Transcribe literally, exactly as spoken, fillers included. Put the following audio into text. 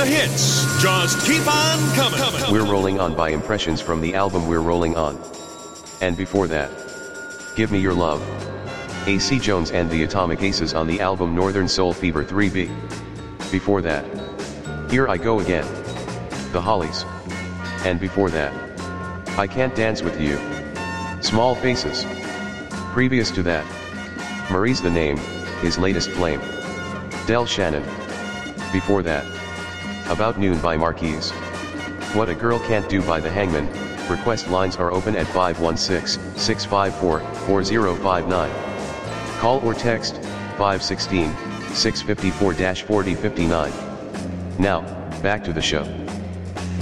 The hits just keep on coming. We're Rolling On by Impressions from the album We're Rolling On. And before that, Give Me Your Love, A C Jones and the Atomic Aces on the album Northern Soul Fever three B. Before that, Here I Go Again, The Hollies. And before that, I Can't Dance With You, Small Faces. Previous to that, Marie's the Name, his latest flame, Del Shannon. Before that, About Noon by Marquise, What a Girl Can't Do by The Hangman. Request lines are open at five one six, six five four, four zero five nine. Call or text five one six, six five four, four zero five nine. Now, back to the show.